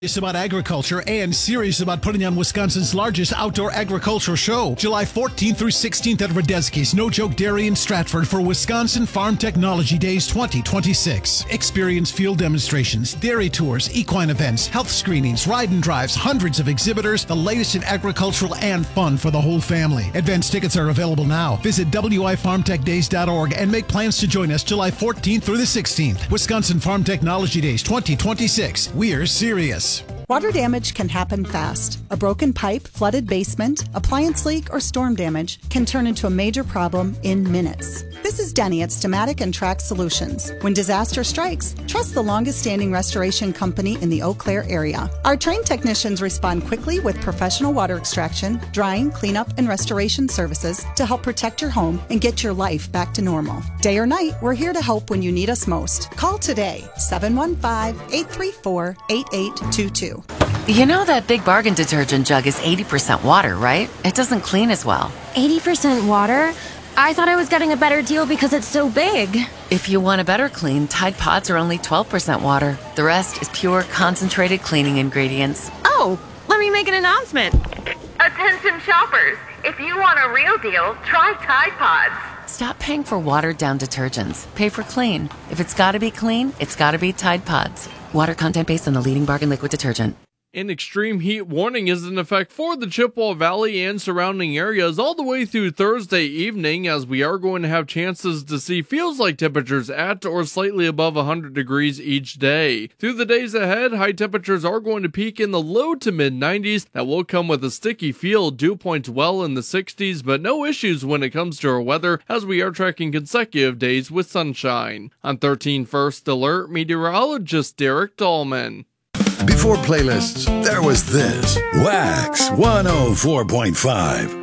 It's about agriculture and serious about putting on Wisconsin's largest outdoor agricultural show, July 14th through 16th at Radetzky's No Joke Dairy in Stratford for Wisconsin Farm Technology Days 2026. Experience field demonstrations, dairy tours, equine events, health screenings, ride and drives, hundreds of exhibitors, the latest in agricultural and fun for the whole family. Advance tickets are available now. Visit wifarmtechdays.org and make plans to join us July 14th through the 16th. Wisconsin Farm Technology Days 2026. We're serious. Water damage can happen fast. A broken pipe, flooded basement, appliance leak, or storm damage can turn into a major problem in minutes. This is Denny at Stamatic and Track Solutions. When disaster strikes, trust the longest-standing restoration company in the Eau Claire area. Our trained technicians respond quickly with professional water extraction, drying, cleanup, and restoration services to help protect your home and get your life back to normal. Day or night, we're here to help when you need us most. Call today, 715-834-8822. You know that Big Bargain detergent jug is 80% water, right? It doesn't clean as well. 80% water? I thought I was getting a better deal because it's so big. If you want a better clean, Tide Pods are only 12% water. The rest is pure, concentrated cleaning ingredients. Oh, let me make an announcement. Attention shoppers, if you want a real deal, try Tide Pods. Stop paying for watered-down detergents. Pay for clean. If it's gotta be clean, it's gotta be Tide Pods. Water content based on the leading Bargain liquid detergent. An extreme heat warning is in effect for the Chippewa Valley and surrounding areas all the way through Thursday evening, as we are going to have chances to see feels-like temperatures at or slightly above 100 degrees each day. Through the days ahead, high temperatures are going to peak in the low to mid-90s. That will come with a sticky feel, dew points well in the 60s, but no issues when it comes to our weather, as we are tracking consecutive days with sunshine. On 13 First Alert, meteorologist Derek Dahlman. Before playlists, there was this. Wax 104.5.